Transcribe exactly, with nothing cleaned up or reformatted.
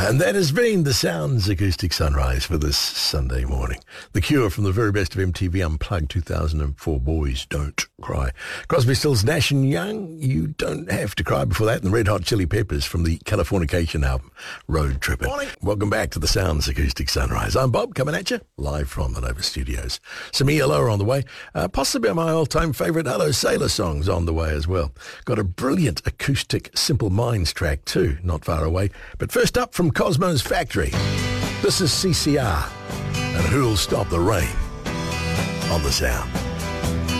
And that has been the Sounds Acoustic Sunrise for this Sunday morning. The Cure from the very best of M T V Unplugged two thousand four, Boys Don't Cry. Crosby, Stills, Nash and Young, You Don't Have to Cry before that. And the Red Hot Chili Peppers from the Californication album, Road Trippin'. Morning. Welcome back to the Sounds Acoustic Sunrise. I'm Bob, coming at you live from the Nova Studios. Some E L O on the way. Uh, possibly my all-time favourite Hello Sailor songs on the way as well. Got a brilliant acoustic Simple Minds track too, not far away. But first up from Cosmo's Factory, this is C C R and Who'll Stop the Rain on the Sound.